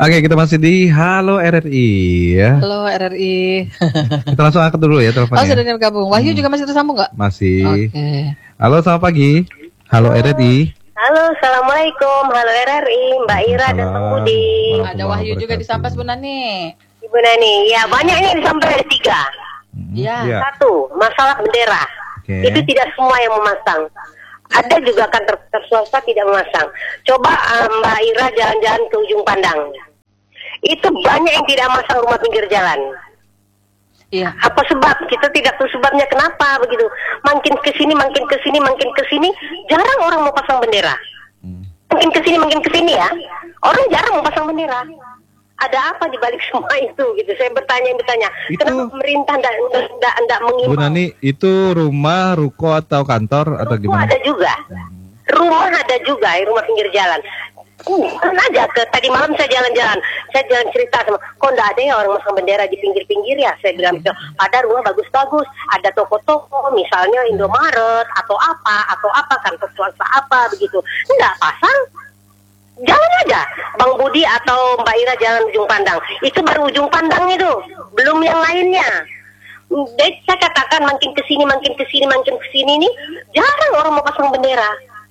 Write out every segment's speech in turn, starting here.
Oke, kita masih di Halo RRI ya. Halo RRI. Kita langsung angkat dulu ya teleponnya. Oh, sudah bergabung. Wahyu juga masih tersambung nggak? Masih. Oke. Halo, selamat pagi. Halo RRI. Halo, assalamualaikum. Halo RRI, Mbak Ira dan Bang Budi. Ada Wahyu juga di Sampas, Bu Nani. Ibu Nani, ya banyak ini sampai ada 3. Iya. Ya. 1, masalah bendera. Oke. Itu tidak semua yang memasang. Ada juga kantor swasta tidak memasang. Coba Mbak Ira jalan-jalan ke ujung pandang. Itu banyak yang tidak masang rumah pinggir jalan. Iya. Apa sebab? Kita tidak tahu sebabnya kenapa begitu. Makin ke sini, jarang orang mau pasang bendera. Makin ke sini ya. Orang jarang mau pasang bendera. Ada apa di balik semua itu gitu. Saya bertanya. Itu, kenapa pemerintah tidak mengimbau? Bu Nani, itu rumah, ruko atau kantor atau Ruko gimana? ada juga. Rumah ada juga, rumah pinggir jalan. Kan aja tadi malam saya jalan-jalan cerita sama, kok enggak ada ya orang masang bendera di pinggir-pinggir ya? Saya bilang gitu. Ada rumah bagus-bagus, ada toko-toko, misalnya Indomaret atau apa kantor swasta apa begitu. Enggak pasang. Jalan aja, Bang Budi atau Mbak Ira jalan ujung pandang. Itu baru ujung pandang itu, belum yang lainnya. Jadi saya katakan makin kesini nih, jarang orang mau pasang bendera.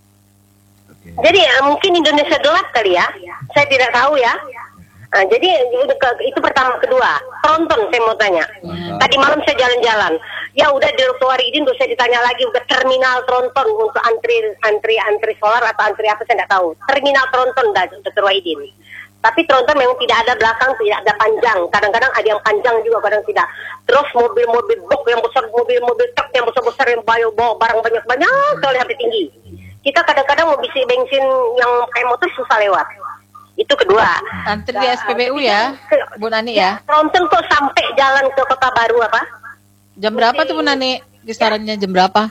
Jadi mungkin Indonesia gelap kali ya, saya tidak tahu ya. Nah, jadi itu pertama. Kedua, tronton saya mau tanya. Tadi malam saya jalan-jalan, ya udah di Dr. Wahyudin udah saya ditanya lagi, udah terminal tronton untuk antri solar atau antri apa saya tidak tahu. Terminal tronton Dr. Wahyudin. Tapi tronton memang tidak ada belakang, tidak ada panjang. Kadang-kadang ada yang panjang juga, kadang tidak. Terus mobil-mobil box yang besar, mobil-mobil truk yang besar-besar yang bawa barang banyak-banyak sekali sampai tinggi. Kita kadang-kadang mau isi bensin yang pakai motor susah lewat. Itu kedua. Antri di SPBU ya, Bu Nani ya. Tronton kok sampai jalan ke Kota Baru apa? Jam berapa tuh Bu Nani? Kisarannya jam berapa?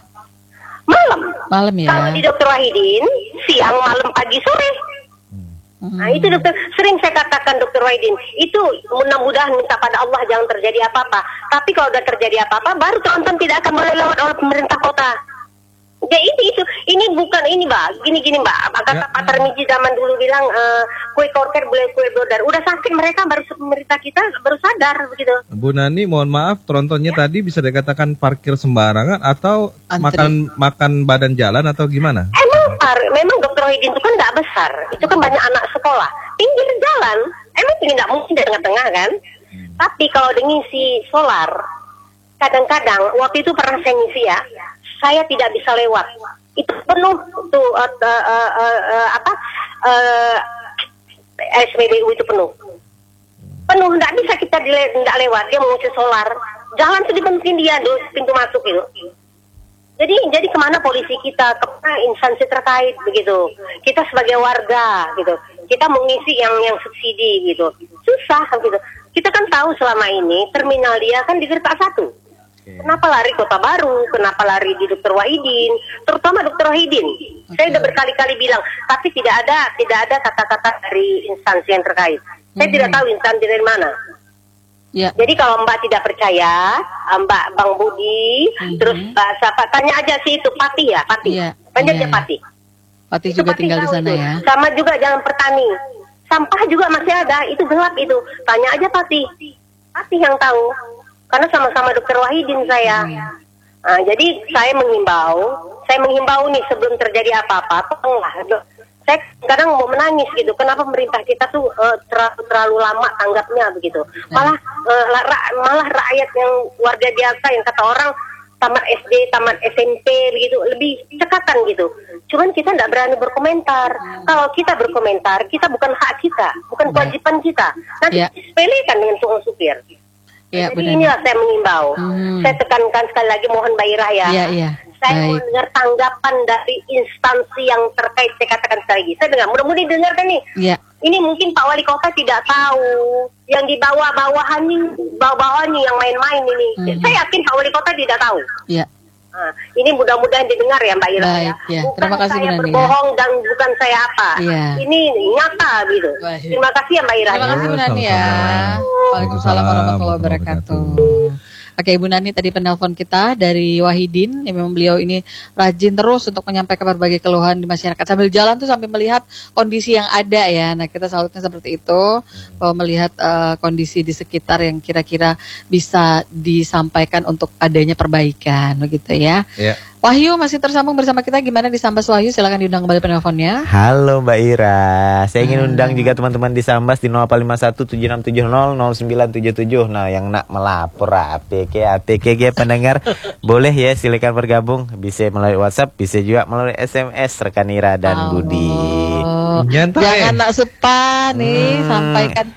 Malam ya. Kalau di Dr. Wahyudin, siang, malam, pagi, sore. Nah itu dokter, sering saya katakan Dr. Wahyudin, itu mudah-mudahan minta pada Allah jangan terjadi apa-apa. Tapi kalau udah terjadi apa-apa, baru tronton tidak akan boleh lewat oleh pemerintah kota. Ya ini bukan ini Mbak, gini Mbak. Kata Pak Tarmizi zaman dulu bilang kue korker boleh kue blodar. Udah sakit mereka baru pemerintah kita baru sadar begitu. Bu Nani, mohon maaf, trontonnya tadi bisa dikatakan parkir sembarangan atau makan badan jalan atau gimana? Memang Dr. Wahyudin itu kan tidak besar, itu kan banyak anak sekolah. Pinggir jalan, emang tidak mungkin di tengah-tengah kan? Tapi kalau ngisi solar, kadang-kadang waktu itu pernah saya ngisi ya. Saya tidak bisa lewat. Itu penuh tuh SPBU itu penuh. Tidak bisa kita tidak lewat. Dia mengisi solar. Jalan tuh dibentin dia pintu masuk itu. Jadi kemana polisi kita, kemana instansi terkait begitu. Kita sebagai warga gitu. Kita mengisi yang subsidi gitu. Susah gitu. Kita kan tahu selama ini terminal dia kan di Gertak 1. Kenapa lari Kota Baru? Kenapa lari di Dr. Wahyudin? Terutama Dr. Wahyudin. Saya sudah berkali-kali bilang, tapi tidak ada kata-kata dari instansi yang terkait. Saya tidak tahu instansi dari mana. Ya. Jadi kalau Mbak tidak percaya, Mbak Bang Budi, terus siapa tanya aja sih itu Pati ya, Pati. Ya. Tanya aja Pati. Pati juga tinggal di sana itu. Ya. Sama juga Jalan Pertani. Sampah juga masih ada, itu gelap itu. Tanya aja Pati. Pati yang tahu. Karena sama-sama Dr. Wahyudin saya. Nah, jadi saya menghimbau nih sebelum terjadi apa-apa, tolonglah. Saya kadang mau menangis gitu. Kenapa pemerintah kita tuh terlalu lama tanggapnya begitu? Malah rakyat yang warga biasa yang kata orang tamat SD, tamat SMP begitu lebih cekatan gitu. Cuman kita tidak berani berkomentar. Kalau kita berkomentar, kita bukan hak kita, bukan kewajiban kita. Nanti sepelekan dengan tukang supir. Ya, jadi inilah saya mengimbau. Saya tekankan sekali lagi, mohon Mbak Ira ya. Saya mau dengar tanggapan dari instansi yang terkait. Saya katakan sekali lagi. Saya dengar, mudah-mudahan dengarkan nih. Ini mungkin Pak Wali Kota tidak tahu. Yang di bawah-bawahan yang main-main ini. Saya yakin Pak Wali Kota tidak tahu. Nah, ini mudah-mudahan didengar ya Mbak Ira ya. Bukan terima kasih, saya berbohong dan bukan saya apa. Ini nyata gitu. Terima kasih ya Mbak Ira. Terima kasih Bu Nani ya. Waalaikumsalam warahmatullahi wabarakatuh. Oke, Ibu Nani tadi penelpon kita dari Wahidin, yang memang beliau ini rajin terus untuk menyampaikan berbagai keluhan di masyarakat sambil jalan tuh sampai melihat kondisi yang ada ya. Nah, kita salutnya seperti itu, bahwa melihat kondisi di sekitar yang kira-kira bisa disampaikan untuk adanya perbaikan, begitu ya. Ya. Wahyu masih tersambung bersama kita, gimana di Sambas Wahyu? Silakan diundang kembali penelponnya. Halo Mbak Ira, saya ingin undang juga teman-teman di Sambas di 085176700977. Nah, yang nak melapor APK pendengar boleh ya, silakan bergabung. Bisa melalui WhatsApp, bisa juga melalui SMS rekan Ira dan Budi. Nyantai. Jangan nak sepa nih, sampaikan